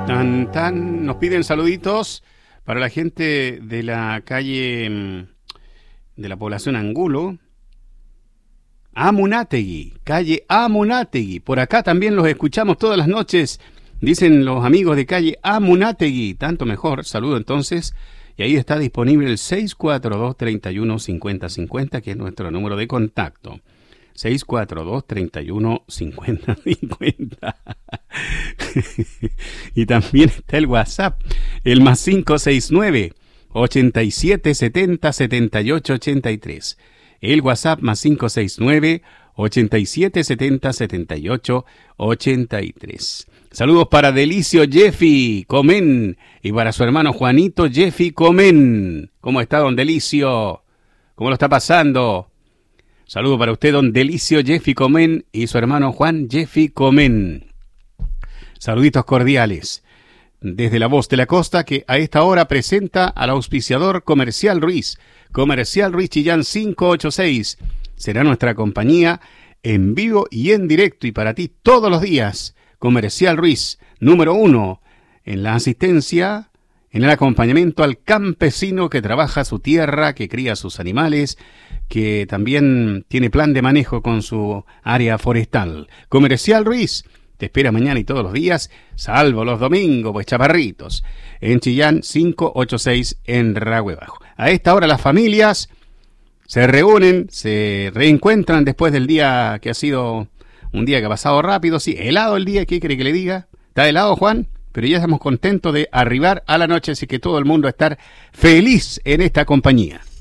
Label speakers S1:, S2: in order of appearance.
S1: Nos piden saluditos para la gente de la calle de la población Angulo. Amunátegui, calle Amunátegui. Por acá también los escuchamos todas las noches, dicen los amigos de calle Amunátegui. Tanto mejor, saludo entonces. Y ahí está disponible el 642-31-5050, que es nuestro número de contacto. 642-31-5050. Y también está el WhatsApp, el más 569-8770-7883. El WhatsApp más 569-8770-7883. Saludos para Delicio Jeffy Comén y para su hermano Juanito Jeffy Comén. ¿Cómo está, don Delicio? ¿Cómo lo está pasando? Saludo para usted, don Delicio Jeffy Comén y su hermano Juan Jeffy Comén. Saluditos cordiales desde La Voz de la Costa, que a esta hora presenta al auspiciador Comercial Ruiz. Comercial Ruiz Chillán 586. Será nuestra compañía en vivo y en directo y para ti todos los días. Comercial Ruiz, número 1 en la asistencia, en el acompañamiento al campesino que trabaja su tierra, que cría sus animales, que también tiene plan de manejo con su área forestal. Comercial Ruiz te espera mañana y todos los días, salvo los domingos, pues chaparritos, en Chillán 586 en Rahue Bajo. A esta hora las familias se reúnen, se reencuentran después del día que ha sido un día que ha pasado rápido. Sí, helado el día, ¿qué quiere que le diga? Está helado, Juan, pero ya estamos contentos de arribar a la noche, así que todo el mundo va a estar feliz en esta compañía.